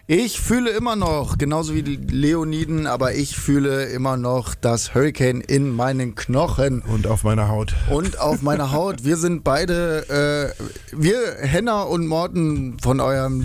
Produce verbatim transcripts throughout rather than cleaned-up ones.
Ich fühle immer noch, genauso wie die Leoniden, aber ich fühle immer noch das Hurricane in meinen Knochen. Und auf meiner Haut. Und auf meiner Haut. Wir sind beide, äh, wir, Henna und Morten von eurem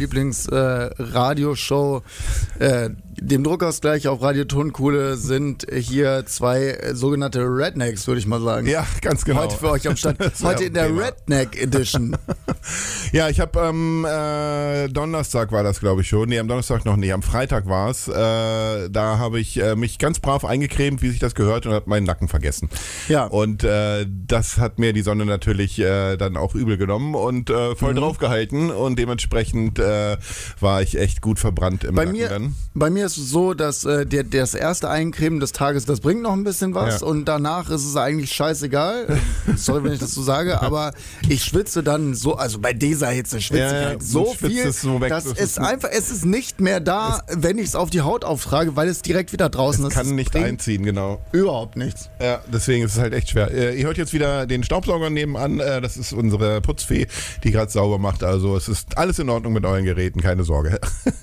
Lieblingsradioshow, äh, äh, dem Druckausgleich auf Radio Tonkuhle, sind hier zwei äh, sogenannte Rednecks, würde ich mal sagen. Ja, ganz genau. Heute für euch am Start. Heute in der Thema. Redneck Edition. Ja, ich habe am äh, Donnerstag war das, glaube ich schon. Nee, am Donnerstag noch nicht. Am Freitag war es. Äh, da habe ich äh, mich ganz brav eingecremt, wie sich das gehört, und habe meinen Nacken vergessen. Ja. Und äh, das hat mir die Sonne natürlich äh, dann auch übel genommen und äh, voll Mhm. draufgehalten. Und dementsprechend äh, war ich echt gut verbrannt im Bei Nacken mir, dann. bei mir ist es so, dass äh, der, das erste Eincremen des Tages, das bringt noch ein bisschen was, Ja. und danach ist es eigentlich scheißegal. Sorry, wenn ich das so sage, aber ich schwitze dann so, also bei dieser Hitze schwitze Ja, ich ja, halt du so schwitzt viel, es so weg, dass das es ist- einfach, es ist nicht mehr da, wenn ich es auf die Haut auftrage, weil es direkt wieder draußen ist. Kann Es nicht bringt einziehen, genau. überhaupt nichts. Ja, deswegen ist es halt echt schwer. Äh, ihr hört jetzt wieder den Staubsauger nebenan. Äh, das ist unsere Putzfee, die gerade sauber macht. Also es ist alles in Ordnung mit euren Geräten, keine Sorge.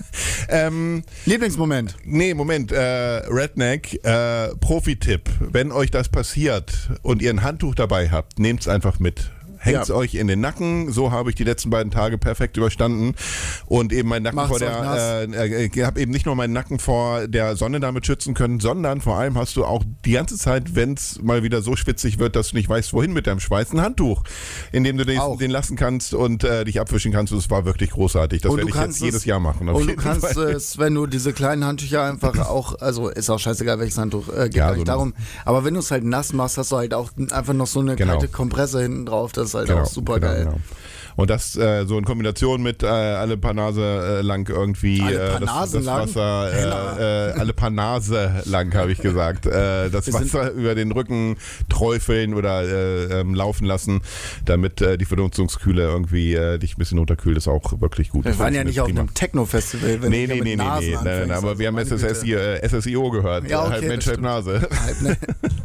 ähm, Lieblingsmoment. nee, Moment. Äh, Redneck, äh, Profi-Tipp. Wenn euch das passiert und ihr ein Handtuch dabei habt, nehmt es einfach mit. Hängt es Ja. euch in den Nacken. So habe ich die letzten beiden Tage perfekt überstanden. Und eben meinen Nacken Macht's vor euch nass. der, äh, äh, habe eben nicht nur meinen Nacken vor der Sonne damit schützen können, sondern vor allem hast du auch die ganze Zeit, wenn es mal wieder so schwitzig wird, dass du nicht weißt, wohin mit deinem Schweiß, ein Handtuch, in dem du den, Auch. den lassen kannst und äh, dich abwischen kannst. Und es war wirklich großartig. Das Und werde du ich kannst jetzt jedes es- Jahr machen. auf Und du jeden kannst Fall. es, wenn du diese kleinen Handtücher einfach auch, also ist auch scheißegal, welches Handtuch, äh, geht Ja, gar so nicht ein- darum, aber wenn du es halt nass machst, hast du halt auch einfach noch so eine Genau. kalte Kompresse hinten drauf, das ist halt Genau, auch super genau, geil. genau. Und das äh, so in Kombination mit äh, alle paar Nase äh, lang irgendwie Alle äh, paar das, Nasen das lang? Wasser, äh, äh, alle paar Nase lang, habe ich gesagt, äh, das Wir sind- Wasser über den Rücken träufeln oder äh, ähm, laufen lassen, damit äh, die Verdunstungskühle irgendwie äh, dich ein bisschen runterkühlt, ist auch wirklich gut. Wir Das waren ja finde ich nicht auf prima. einem Techno-Festival, wenn Nee, du nee, mit nee, nee, Nasen nee, nein, nein, anfängst, aber also wir haben meine S S I, Güte. äh, S S I O gehört. Ja, okay, halb Mensch, das halb Nase. Halb, ne?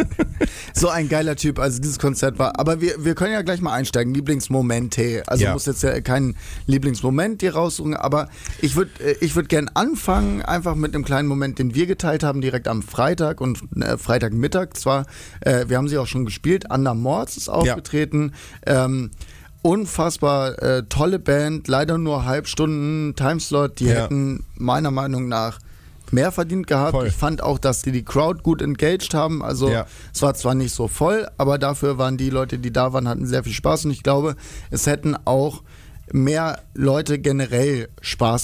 So ein geiler Typ, also dieses Konzert war, aber wir, wir können ja gleich mal einsteigen, Lieblingsmomente, also Ja. du musst jetzt ja keinen Lieblingsmoment dir raussuchen, aber ich würde ich würd gern anfangen, einfach mit einem kleinen Moment, den wir geteilt haben, direkt am Freitag und äh, Freitagmittag, zwar, äh, wir haben sie auch schon gespielt, Anna Mords ist aufgetreten, ähm, unfassbar äh, tolle Band, leider nur Halbstunden Timeslot, die Ja. hätten meiner Meinung nach mehr verdient gehabt. Voll. Ich fand auch, dass die die Crowd gut engaged haben. Also Ja. es war zwar nicht so voll, aber dafür waren die Leute, die da waren, hatten sehr viel Spaß. Und ich glaube, es hätten auch mehr Leute generell Spaß